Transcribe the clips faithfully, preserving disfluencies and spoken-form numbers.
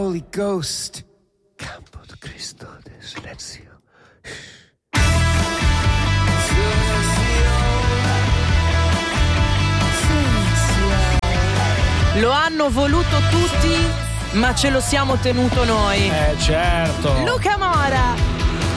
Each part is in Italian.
Holy Ghost. Campo de Cristo de Silenzio. Lo hanno voluto tutti, ma ce lo siamo tenuto noi. Eh, certo. Luca Mora.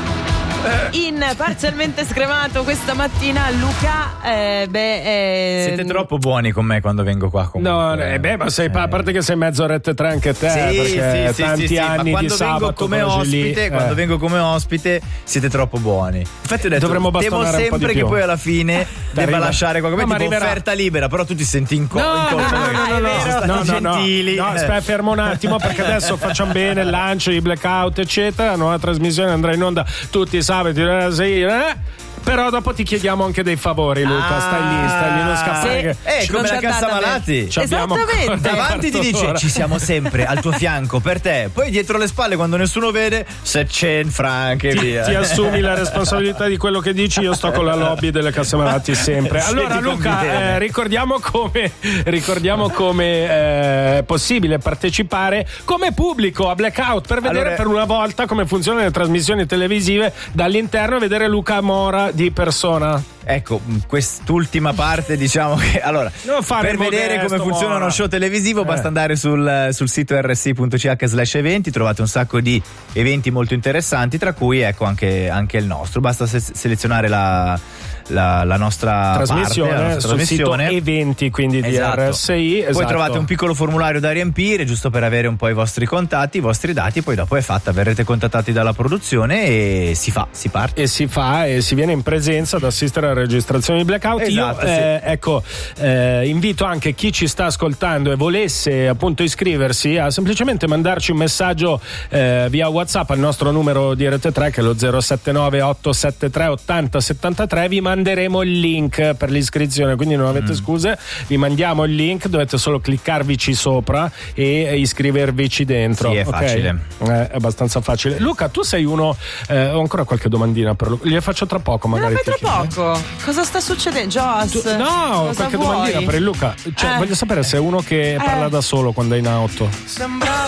In Parzialmente Scremato questa mattina, Luca, eh, beh, eh, siete troppo buoni con me quando vengo qua. Comunque. No, eh, beh, ma sei, a parte che sei mezzo rette tre anche te, sì, perché sì, tanti sì, sì, anni ma di quando sabato vengo come ospite, lì, quando eh. vengo come ospite siete troppo buoni. Infatti ho detto, dovremmo temo bastonare un po' sempre di più. che poi alla fine Beh, debba arriva. lasciare qualcosa, No, tipo ma arriverà. offerta libera, però tu ti senti in co- No, in colpa. no, no, no, no, no, Sono stati no, no, no. gentili. No, aspetta, fermo un attimo, perché adesso facciamo bene il lancio di Blackout, eccetera. La nuova trasmissione andrà in onda tutti i sabati alle sei, eh? Però dopo ti chiediamo anche dei favori, Luca. Ah, stai lì, stai lì, non scappare. sì. Eh, come la cassa malati. Ci abbiamo Esattamente. ancora Davanti ti dice ora. ci siamo sempre al tuo fianco per te, poi dietro le spalle quando nessuno vede se c'è franche e Ti, via. ti assumi la responsabilità di quello che dici. Io sto con la lobby delle casse malati sempre. Sì, Allora ti Luca, conviene. eh, ricordiamo come ricordiamo come eh, è possibile partecipare come pubblico a Blackout per vedere Allora- per una volta come funzionano le trasmissioni televisive dall'interno e vedere Luca Mora di persona. Ecco, quest'ultima parte diciamo che allora Non fare per il vedere modesto, come funziona Mora. uno show televisivo Eh. basta andare sul, sul sito erre esse i punto ci acca slash eventi, trovate un sacco di eventi molto interessanti, tra cui ecco anche, anche il nostro, basta se- selezionare la, la, la nostra Trasmissione parte, la nostra sul trasmissione. sito eventi, quindi di Esatto. erre esse i. Poi esatto. trovate un piccolo formulario da riempire giusto per avere un po' i vostri contatti, i vostri dati, poi dopo è fatta, verrete contattati dalla produzione e si fa, si parte. E si fa e si viene in presenza ad assistere alla registrazione di Blackout. Esatto, Io eh, ecco eh, invito anche chi ci sta ascoltando e volesse appunto iscriversi a semplicemente mandarci un messaggio eh, via WhatsApp al nostro numero di R T tre che è lo zero sette nove otto sette tre otto zero sette tre. Vi manderemo il link per l'iscrizione, quindi non avete Mm. scuse, vi mandiamo il link, dovete solo cliccarvici sopra e iscrivervici dentro. Sì, è ok? facile. Eh, è abbastanza facile. Luca, tu sei uno eh, ho ancora qualche domandina per Luca, gliele faccio tra poco Me magari. la fai ti tra chiedo. poco? Cosa sta succedendo? Joss? Tu- no, cosa qualche vuoi? domandina per il Luca. Cioè, Eh. voglio sapere se è uno che parla Eh. da solo quando è in auto. Sembrava